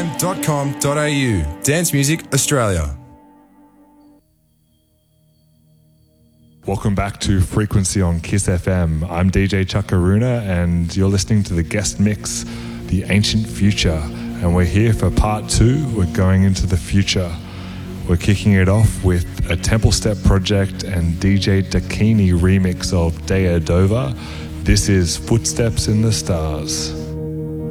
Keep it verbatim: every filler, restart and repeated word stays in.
m dot com dot a u. Dance Music Australia. Welcome back to Frequency on Kiss F M. I'm D J Chuck Karuna and you're listening to the guest mix, The Ancient Future. And we're here for part two. We're going into the future. We're kicking it off with a Temple Step project and D J Dakini remix of Deadova. This is Footsteps in the Stars.